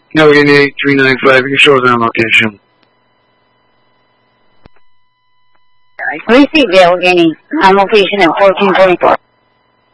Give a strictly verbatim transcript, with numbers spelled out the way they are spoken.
Alien eight three nine five, you show us on location. Receive the Allegheny on location at fourteen forty-four.